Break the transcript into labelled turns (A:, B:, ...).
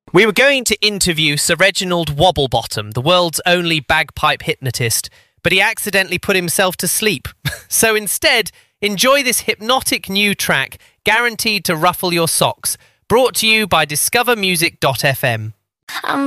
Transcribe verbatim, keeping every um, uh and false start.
A: We were going to interview Sir Reginald Wobblebottom, the world's only bagpipe hypnotist, but he accidentally put himself to sleep. So instead, enjoy this hypnotic new track, guaranteed to ruffle your socks, brought to you by discover music dot f m.
B: I'm